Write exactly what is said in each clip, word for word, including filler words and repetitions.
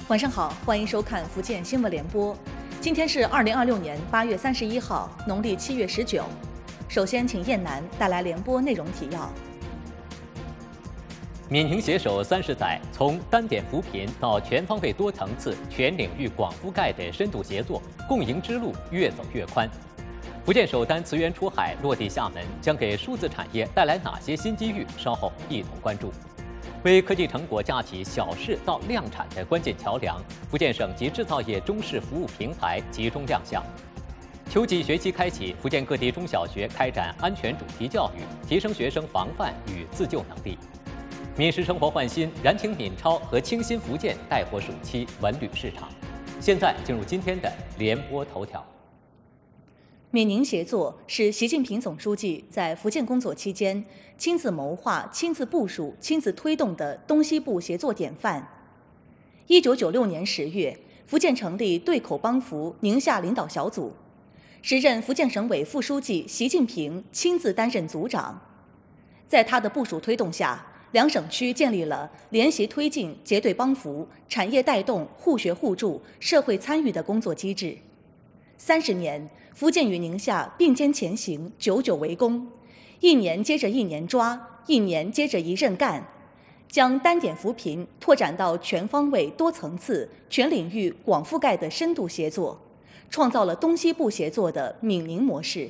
晚上好，欢迎收看福建新闻联播。今天是二零二六年八月三十一号，农历七月十九。首先，请燕南带来联播内容提要。 闽宁携手三十载，从单点扶贫到全方位、多层次、全领域广覆盖的深度协作，共赢之路越走越宽。福建首单磁源出海落地厦门，将给数字产业带来哪些新机遇？稍后一同关注。为科技成果架起小试到量产的关键桥梁，福建省级制造业中试服务平台集中亮相。秋季学期开启，福建各地中小学开展安全主题教育，提升学生防范与自救能力。闽食生活焕新，燃情闽超和清新福建带火暑期文旅市场。现在进入今天的联播头条。 闽宁协作是习近平总书记在福建工作期间亲自谋划、亲自部署、亲自推动的东西部协作典范。一九九六年十月，福建成立对口帮扶宁夏领导小组，时任福建省委副书记习近平亲自担任组长。在他的部署推动下，两省区建立了联席推进、结对帮扶、产业带动、互学互助、社会参与的工作机制。三十年，福建与宁夏并肩前行，久久为功，一年接着一年抓，一年接着一任干，将单点扶贫拓展到全方位、多层次、全领域广覆盖的深度协作，创造了东西部协作的闽宁模式。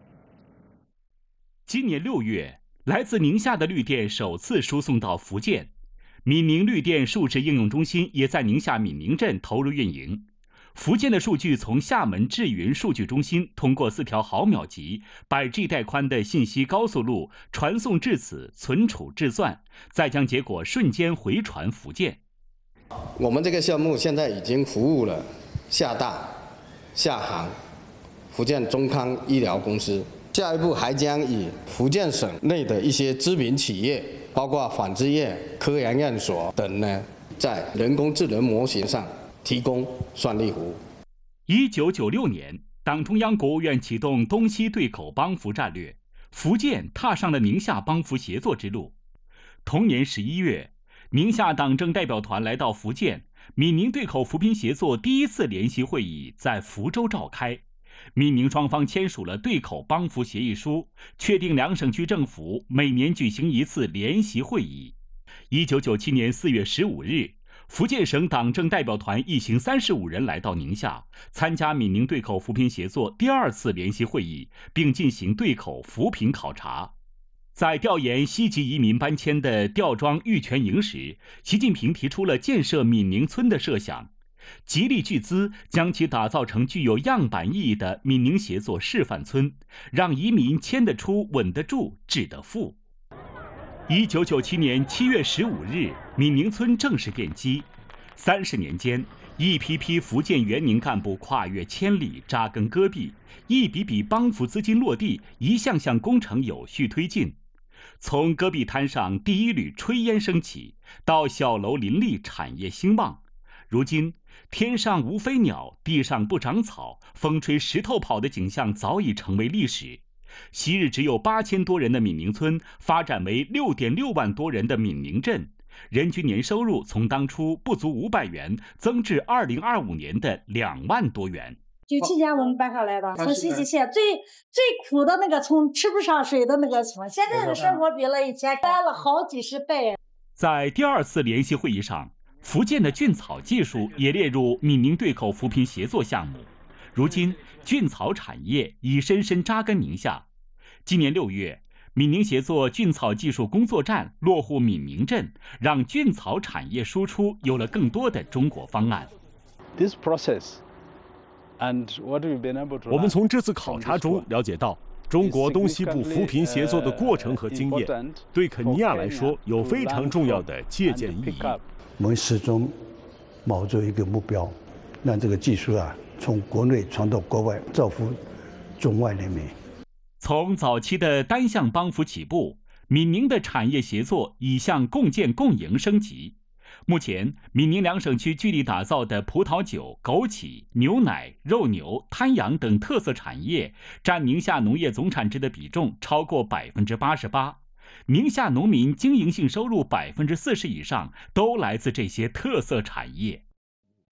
今年六月，来自宁夏的绿电首次输送到福建，闽宁绿电数值应用中心也在宁夏闽宁镇投入运营。福建的数据从厦门智云数据中心通过四条毫秒级、百 G 带宽的信息高速路传送至此，存储制算，再将结果瞬间回传福建。 我们这个项目现在已经服务了厦大、厦航、福建中康医疗公司，下一步还将以福建省内的一些知名企业，包括纺织业、科研院所等呢，在人工智能模型上提供算力服务。 一九九六年，党中央、国务院启动东西对口帮扶战略，福建踏上了宁夏帮扶协作之路。同年十一月，宁夏党政代表团来到福建，闽宁对口扶贫协作第一次联席会议在福州召开，闽宁双方签署了对口帮扶协议书，确定两省区政府每年举行一次联席会议。一九九七年四月十五日，福建省党政代表团一行三十五人来到宁夏，参加闽宁对口扶贫协作第二次联席会议，并进行对口扶贫考察。在调研西籍移民搬迁的吊庄玉泉营时，习近平提出了建设闽宁村的设想，极力巨资将其打造成具有样板意义的闽宁协作示范村，让移民迁得出、稳得住、致得富。一九九七年七月十五日，闽宁村正式奠基。三十年间，一批批福建援宁干部跨越千里，扎根戈壁，一笔笔帮扶资金落地，一项项工程有序推进。从戈壁滩上第一缕炊烟升起，到小楼林立，产业兴旺。如今，天上无飞鸟，地上不长草，风吹石头跑的景象早已成为历史。昔日只有八千多人的闽宁村，发展为六点六万多人的闽宁镇，人均年收入从当初不足五百元，增至二零二五年的两万多元。 九七年我们搬上来的，从西溪县最最苦的那个，从吃不上水的那个村，现在的生活比了以前翻了好几十倍。 在第二次联席会议上，福建的菌草技术也列入闽宁对口扶贫协作项目。如今，菌草产业已深深扎根宁夏。今年六月，闽宁协作菌草技术工作站落户闽宁镇，让菌草产业输出有了更多的中国方案。 This process and what we've been able to 我们从这次考察中了解到，中国东西部扶贫协作的过程和经验，对肯尼亚来说有非常重要的借鉴意义。 我们始终卯着一个目标，让这个技术啊从国内传到国外，造福中外人民。 从早期的单项帮扶起步，闽宁的产业协作已向共建共赢升级。目前，闽宁两省区聚力打造的葡萄酒、枸杞、牛奶、肉牛、滩羊等特色产业，占宁夏农业总产值的比重超过百分之八十八。宁夏农民经营性收入百分之四十以上都来自这些特色产业。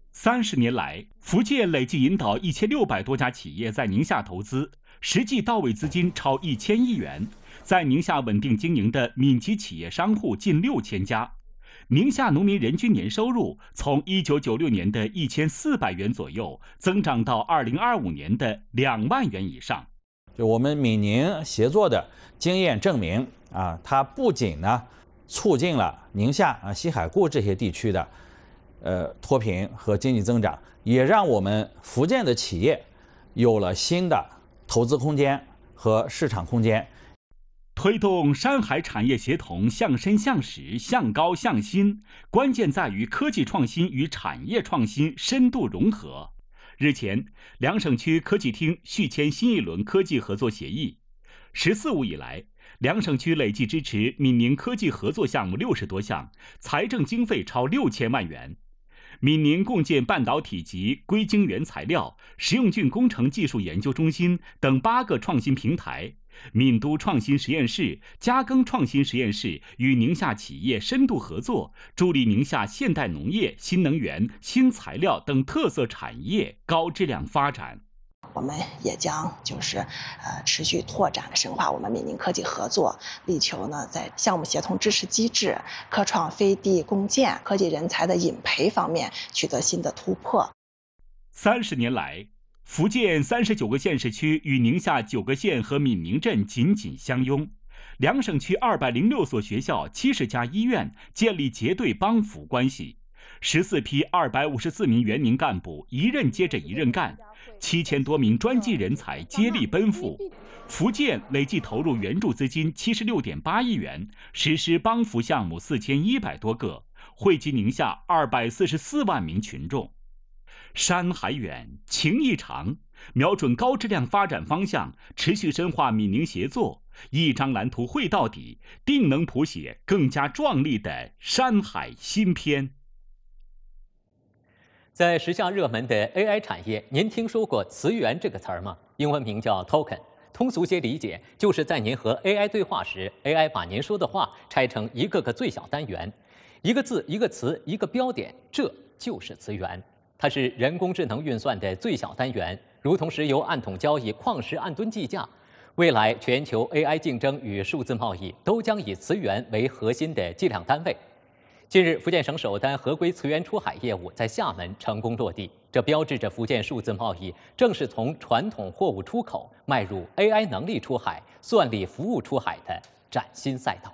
三十年来，福建累计引导一千六百多家企业在宁夏投资，实际到位资金超一千亿元，在宁夏稳定经营的民企企业商户近六千家。宁夏农民人均年收入从一九九六年的一千四百元左右，增长到二零二五年的两万元以上。 就我们闽宁协作的经验证明啊，它不仅呢促进了宁夏啊、西海固这些地区的呃脱贫和经济增长，也让我们福建的企业有了新的投资空间和市场空间。 推动山海产业协同向深向实、向高向新，关键在于科技创新与产业创新深度融合。日前，两省区科技厅续签新一轮科技合作协议。“十四五”以来，两省区累计支持闽宁科技合作项目六十多项，财政经费超六千万元。闽宁共建半导体及硅晶原材料、实用菌工程技术研究中心等八个创新平台。闽都创新实验室、嘉庚创新实验室与宁夏企业深度合作，助力宁夏现代农业、新能源、新材料等特色产业高质量发展。 我们也将就是呃持续拓展深化我们闽宁科技合作，力求呢在项目协同支持机制、科创飞地共建、科技人才的引培方面取得新的突破。 三十年来，福建三十九个县市区与宁夏九个县和闽宁镇紧紧相拥，两省区二百零六所学校、七十家医院建立结对帮扶关系，十四批二百五十四名园宁干部一任接着一任干，七千多名专技人才接力奔赴。福建累计投入援助资金七十六点八亿元，实施帮扶项目四千一百多个，惠及宁夏二百四十四万名群众。山还远，情谊长，瞄准高质量发展方向，持续深化闽宁协作，一张蓝图绘到底，定能谱写更加壮丽的山海新篇。 在时下热门的 A I 产业，您听说过词源这个词儿吗？英文名叫 token， 通俗些理解，就是在您和 A I 对话时 ，A I 把您说的话拆成一个个最小单元，一个字、一个词、一个标点，这就是词源。它是人工智能运算的最小单元，如同石油按桶交易、矿石按吨计价。未来全球 A I 竞争与数字贸易都将以词源为核心的计量单位。近日，福建省首单合规词源出海业务在厦门成功落地，这标志着福建数字贸易正是从传统货物出口迈入 A I 能力出海、算力服务出海的崭新赛道。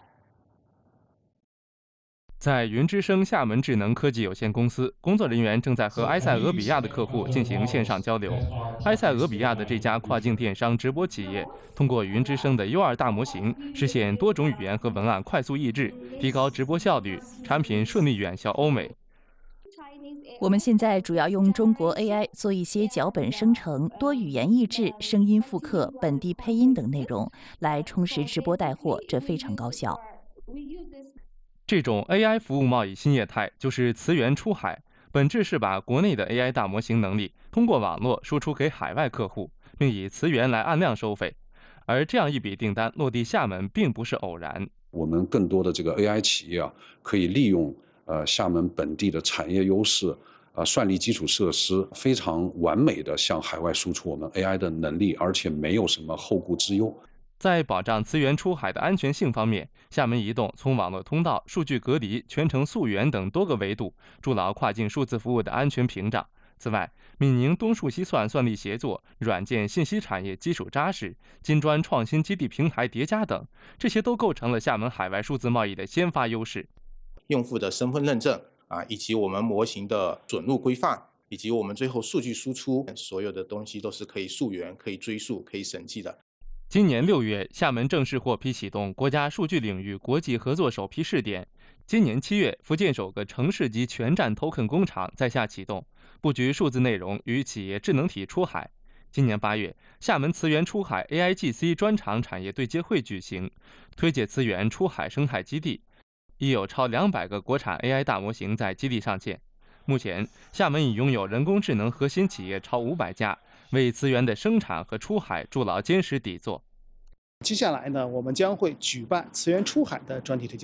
在云之声厦门智能科技有限公司，工作人员正在和埃塞俄比亚的客户进行线上交流。埃塞俄比亚的这家跨境电商直播企业，通过云之声的 U 二 大模型，实现多种语言和文案快速译制，提高直播效率，产品顺利远销欧美。 我们现在主要用中国 A I 做一些脚本生成、多语言译制、声音复刻、本地配音等内容，来充实直播带货，这非常高效。 这种 A I 服务贸易新业态就是词源出海，本质是把国内的 A I 大模型能力通过网络输出给海外客户，并以词源来按量收费。而这样一笔订单落地厦门并不是偶然。 我们更多的这个 A I 企业啊，可以利用呃厦门本地的产业优势，啊算力基础设施，非常完美的向海外输出我们 A I 的能力，而且没有什么后顾之忧。 在保障词源出海的安全性方面，厦门移动从网络通道、数据隔离、全程溯源等多个维度筑牢跨境数字服务的安全屏障。此外，闽宁东数西算算力协作、软件信息产业基础扎实、金砖创新基地平台叠加等，这些都构成了厦门海外数字贸易的先发优势。 用户的身份认证啊，以及我们模型的准入规范，以及我们最后数据输出，所有的东西都是可以溯源、可以追溯、可以审计的。 今年六月，厦门正式获批启动国家数据领域国际合作首批试点。今年七月，福建首个城市级全站 token 工厂在厦启动，布局数字内容与企业智能体出海。今年八月，厦门词源出海 A I G C 专场产业对接会举行，推介词源出海生态基地，已有超两百个国产 A I 大模型在基地上线。目前，厦门已拥有人工智能核心企业超五百家，为词源的生产和出海筑牢坚实底座。 接下来呢，我们将会举办词源出海的专题推介会，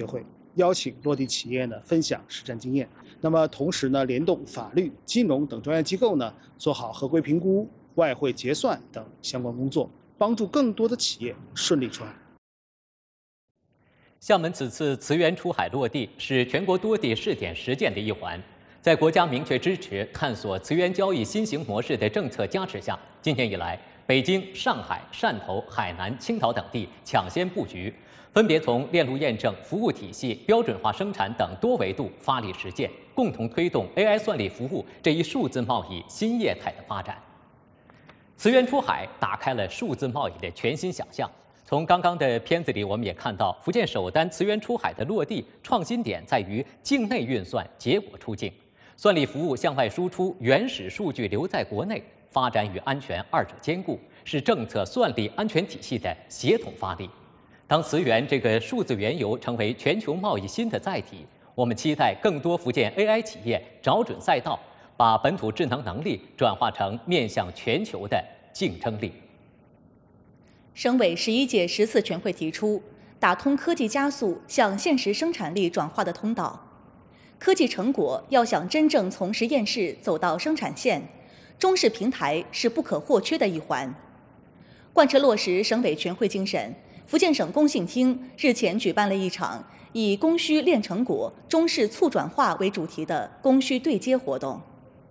邀请落地企业呢分享实战经验。那么同时呢，联动法律、金融等专业机构呢，做好合规评估、外汇结算等相关工作，帮助更多的企业顺利出海。 厦门此次磁源出海落地是全国多地试点实践的一环。在国家明确支持探索磁源交易新型模式的政策加持下，今年以来，北京、上海、汕头、海南、青岛等地抢先布局，分别从链路验证、服务体系、标准化生产等多维度发力实践，共同推动 A I 算力服务这一数字贸易新业态的发展。磁源出海打开了数字贸易的全新想象。从刚刚的片子里，我们也看到福建首单磁源出海的落地创新点在于境内运算，结果出境，算力服务向外输出，原始数据留在国内，发展与安全二者兼顾，是政策算力安全体系的协同发力。当磁源这个数字原油成为全球贸易新的载体，我们期待更多福建 A I 企业找准赛道，把本土智能能力转化成面向全球的竞争力。 省委十一届十次全会提出，打通科技加速向现实生产力转化的通道。科技成果要想真正从实验室走到生产线，中式平台是不可或缺的一环。贯彻落实省委全会精神，福建省工信厅日前举办了一场以供需链成果、中式促转化为主题的供需对接活动。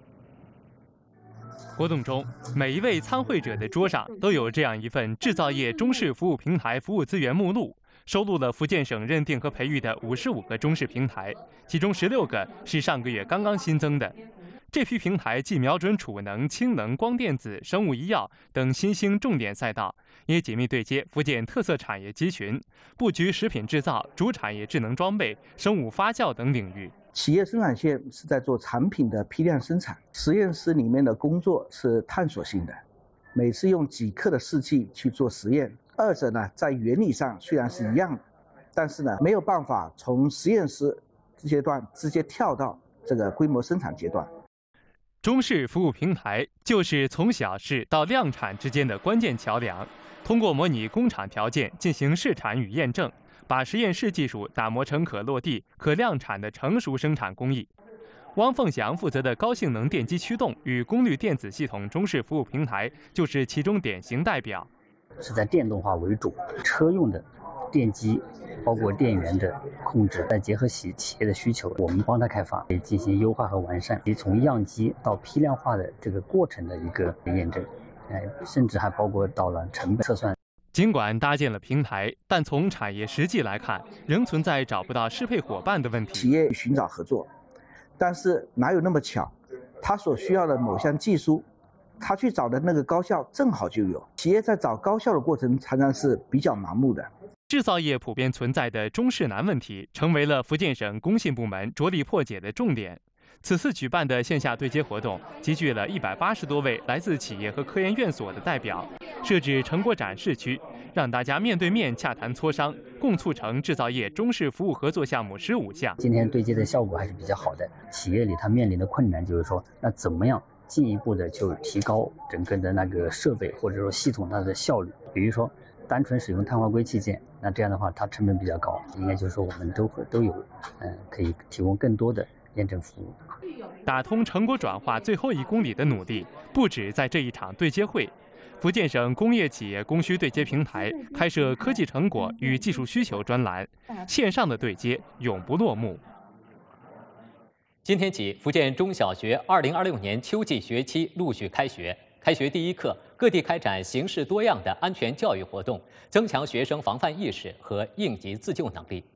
活动中，每一位参会者的桌上都有这样一份制造业中式服务平台服务资源目录，收录了福建省认定和培育的五十五个中式平台，其中十六个是上个月刚刚新增的。这批平台既瞄准储能、氢能、光电子、生物医药等新兴重点赛道，也紧密对接福建特色产业集群，布局食品制造、主产业智能装备、生物发酵等领域。 企业生产线是在做产品的批量生产，实验室里面的工作是探索性的，每次用几克的试剂去做实验，二者呢在原理上虽然是一样的，但是呢没有办法从实验室阶段直接跳到这个规模生产阶段。 中式服务平台就是从小试到量产之间的关键桥梁，通过模拟工厂条件进行试产与验证，把实验室技术打磨成可落地、可量产的成熟生产工艺。汪凤祥负责的高性能电机驱动与功率电子系统中式服务平台就是其中典型代表。 是在电动化为主，车用的电机包括电源的控制，再结合企企业的需求，我们帮他开发，进行优化和完善，从样机到批量化的这个过程的一个验证，哎，甚至还包括到了成本测算。 尽管搭建了平台，但从产业实际来看，仍存在找不到适配伙伴的问题。 企业寻找合作，但是哪有那么巧？他所需要的某项技术，他去找的那个高校正好就有。企业在找高校的过程常常是比较盲目的。 制造业普遍存在的中式难问题，成为了福建省工信部门着力破解的重点。此次举办的线下对接活动，集聚了一百八十多位来自企业和科研院所的代表，设置成果展示区，让大家面对面洽谈磋商，共促成制造业中式服务合作项目十五项。 今天对接的效果还是比较好的。企业里它面临的困难就是说，那怎么样进一步的就提高整个的那个设备或者说系统它的效率？比如说，单纯使用碳化硅器件，那这样的话它成本比较高，应该就是说我们都会都有，嗯，可以提供更多的验证服务。 打通成果转化最后一公里的努力，不止在这一场对接会。福建省工业企业供需对接平台开设科技成果与技术需求专栏，线上的对接永不落幕。 今天起，福建中小学二零二六年秋季学期陆续开学。开学第一课，各地开展形式多样的安全教育活动，增强学生防范意识和应急自救能力。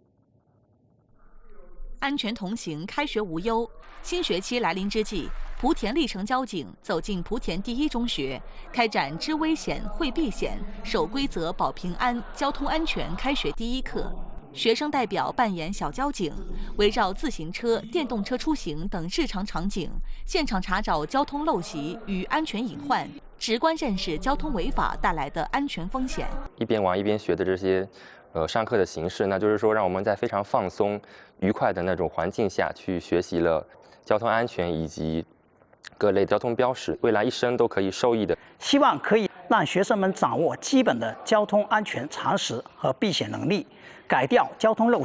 安全同行，开学无忧。新学期来临之际，莆田历城交警走进莆田第一中学，开展知危险、会避险、守规则、保平安、交通安全开学第一课。学生代表扮演小交警，围绕自行车、电动车出行等日常场景，现场查找交通陋习与安全隐患，直观认识交通违法带来的安全风险。 一边玩一边学的这些，呃，上课的形式，那就是说让我们在非常放松、愉快的那种环境下去学习了交通安全以及各类交通标识，未来一生都可以受益的。 希望可以让学生们掌握基本的交通安全常识和避险能力，改掉交通陋习，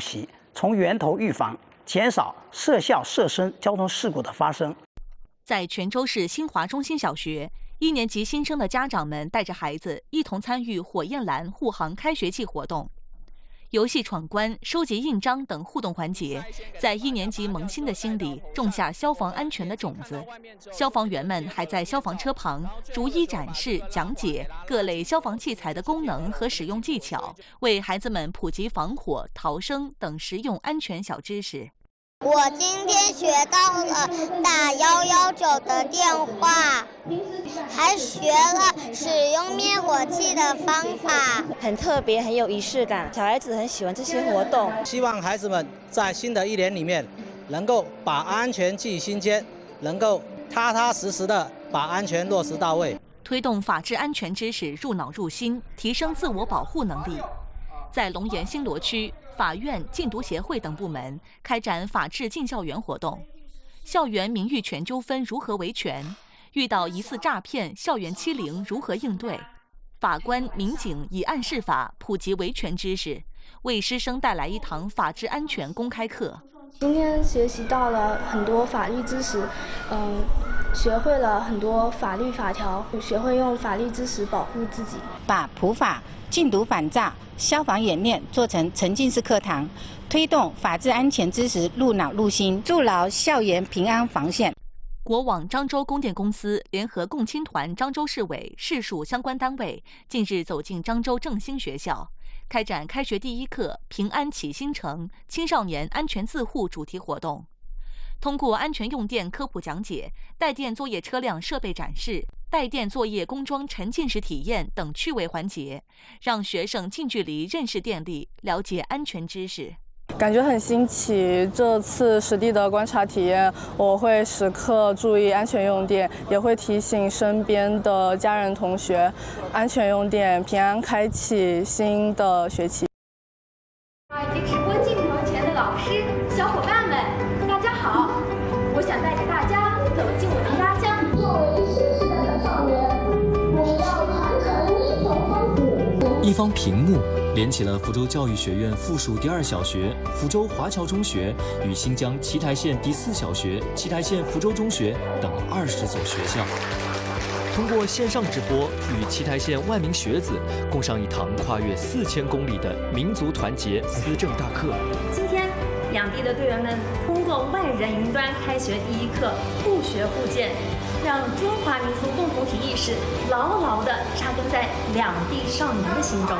从源头预防，减少涉校涉生交通事故的发生。 在泉州市新华中心小学，一年级新生的家长们带着孩子一同参与火焰蓝护航开学季活动。游戏闯关、收集印章等互动环节，在一年级萌新的心里种下消防安全的种子。消防员们还在消防车旁逐一展示、讲解各类消防器材的功能和使用技巧，为孩子们普及防火、逃生等实用安全小知识。 我今天学到了打幺幺九的电话，还学了使用灭火器的方法， 很特别，很有仪式感。小孩子很喜欢这些活动。 希望孩子们在新的一年里面，能够把安全记心间，能够踏踏实实的把安全落实到位， 推动法治安全知识入脑入心，提升自我保护能力。在龙岩新罗区，法院、禁毒协会等部门开展法治进校园活动，校园名誉权纠纷如何维权？遇到疑似诈骗、校园欺凌如何应对？法官、民警以案释法，普及维权知识，为师生带来一堂法治安全公开课。 今天学习到了很多法律知识，嗯，学会了很多法律法条，学会用法律知识保护自己。 把普法、禁毒反诈、消防演练做成沉浸式课堂，推动法治安全知识入脑入心，筑牢校园平安防线。 国网漳州供电公司联合共青团漳州市委、市属相关单位，近日走进漳州正兴学校，开展开学第一课“平安启新城”青少年安全自护主题活动。通过安全用电科普讲解、带电作业车辆设备展示、带电作业工装沉浸式体验等趣味环节，让学生近距离认识电力，了解安全知识。 感觉很新奇，这次实地的观察体验，我会时刻注意安全用电，也会提醒身边的家人同学，安全用电，平安开启新的学期。 以及直播镜头前的老师、小伙伴们，大家好！我想带着大家走进我的家乡。作为新时代的少年，我们要传承一种风景。 一方屏幕连起了福州教育学院附属第二小学、福州华侨中学与新疆奇台县第四小学、奇台县福州中学等二十所学校。通过线上直播，与奇台县万名学子共上一堂跨越四千公里的民族团结思政大课。 今天，两地的队员们通过万人云端开学第一课，互学互鉴，让中华民族共同体意识牢牢地扎根在两地少年的心中。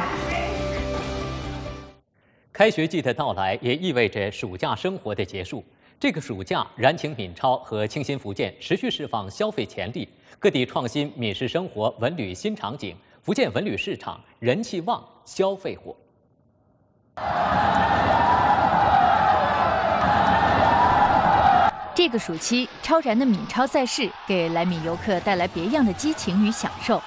开学季的到来，也意味着暑假生活的结束。这个暑假，燃情闽超和清新福建持续释放消费潜力，各地创新闽式生活文旅新场景，福建文旅市场人气旺，消费火。 这个暑期，超燃的闽超赛事给来闽游客带来别样的激情与享受。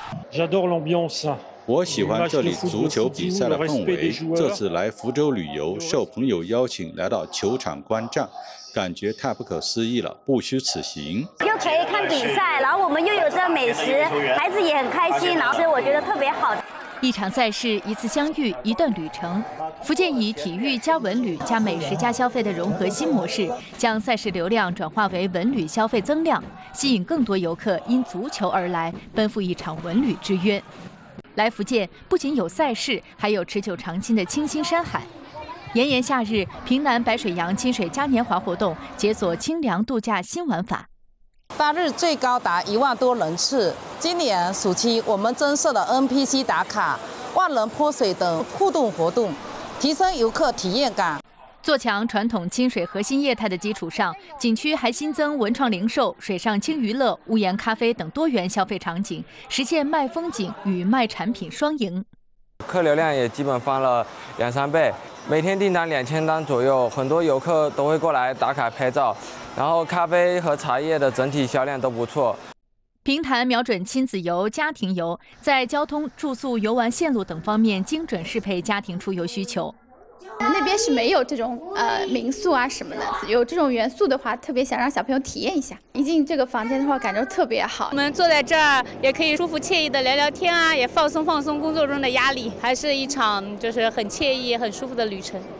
我喜欢这里足球比赛的氛围。这次来福州旅游，受朋友邀请来到球场观战，感觉太不可思议了，不虚此行。 又可以看比赛，然后我们又有这美食，孩子也很开心，然后所以我觉得特别好。 一场赛事，一次相遇，一段旅程。福建以体育加文旅加美食加消费的融合新模式，将赛事流量转化为文旅消费增量，吸引更多游客因足球而来，奔赴一场文旅之约。来福建不仅有赛事，还有持久长青的清新山海。炎炎夏日，平南白水洋清水嘉年华活动解锁清凉度假新玩法。 当日最高达一万多人次。今年暑期，我们增设了 N P C 打卡、万人泼水等互动活动，提升游客体验感。 做强传统清水核心业态的基础上，景区还新增文创零售、水上轻娱乐、屋檐咖啡等多元消费场景，实现卖风景与卖产品双赢。 客流量也基本翻了两三倍，每天订单两千单左右，很多游客都会过来打卡拍照。然后咖啡和茶叶的整体销量都不错。 平潭瞄准亲子游、家庭游，在交通、住宿、游玩线路等方面精准适配家庭出游需求。 那边是没有这种呃民宿啊什么的，有这种元素的话，特别想让小朋友体验一下。一进这个房间的话，感觉特别好。 我们坐在这儿也可以舒服惬意的聊聊天啊，也放松放松工作中的压力，还是一场就是很惬意、很舒服的旅程。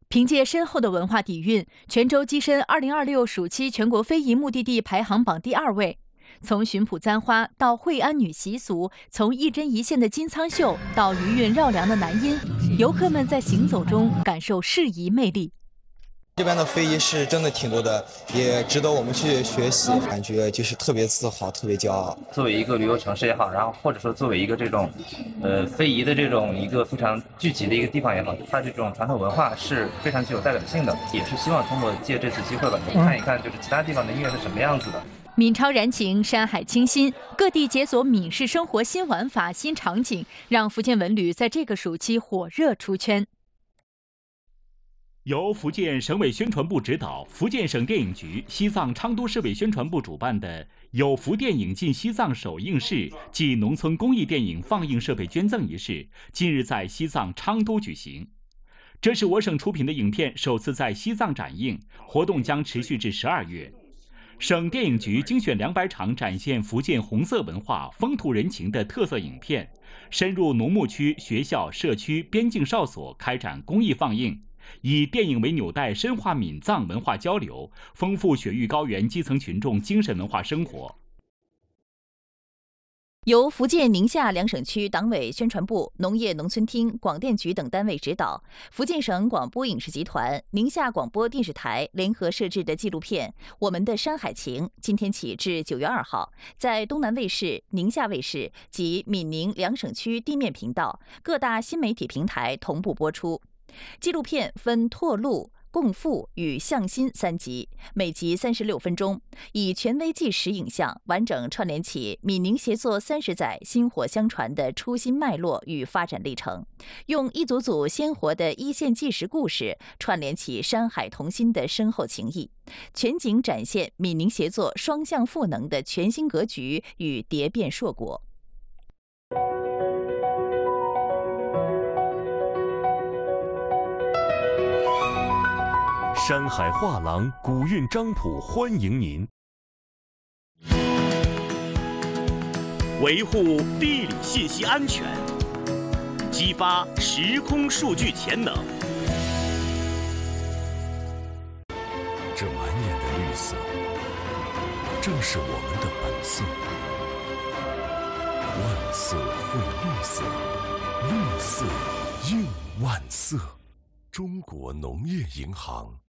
凭借深厚的文化底蕴，泉州跻身二零二六暑期全国非遗目的地排行榜第二位。从巡捕簪花到惠安女习俗，从一针一线的金苍绣到余韵绕梁的南音，游客们在行走中感受适宜魅力。 这边的非遗是真的挺多的，也值得我们去学习，感觉就是特别自豪，特别骄傲。 作为一个旅游城市也好，然后或者说作为一个这种，呃，非遗的这种一个非常聚集的一个地方也好，它这种传统文化是非常具有代表性的，也是希望通过借这次机会吧，看一看就是其他地方的音乐是什么样子的。 闽超燃情，山海清新，各地解锁闽式生活新玩法、新场景，让福建文旅在这个暑期火热出圈。 由福建省委宣传部指导，福建省电影局、西藏昌都市委宣传部主办的“有福电影进西藏”首映式暨农村公益电影放映设备捐赠仪式，近日在西藏昌都举行。这是我省出品的影片首次在西藏展映，活动将持续至十二月。省电影局精选两百场展现福建红色文化、风土人情的特色影片，深入农牧区、学校、社区、边境哨所开展公益放映。以电影为纽带，深化闽藏文化交流，丰富雪域高原基层群众精神文化生活。 由福建宁夏两省区党委宣传部、农业农村厅、广电局等单位指导，福建省广播影视集团、宁夏广播电视台联合摄制的纪录片《我们的山海情》，今天起至九月二号，在东南卫视、宁夏卫视及闽宁两省区地面频道各大新媒体平台同步播出。纪录片分拓路、共富与向心三集，每集三十六分钟，以权威纪实影像完整串联起闽宁协作三十载薪火相传的初心脉络与发展历程，用一组组鲜活的一线纪实故事串联起山海同心的深厚情谊，全景展现闽宁协作双向赋能的全新格局与蝶变硕果。 山海画廊古韵章谱欢迎您。维护地理信息安全，激发时空数据潜能。 这满眼的绿色，正是我们的本色。万色绘绿色，绿色映万色。中国农业银行。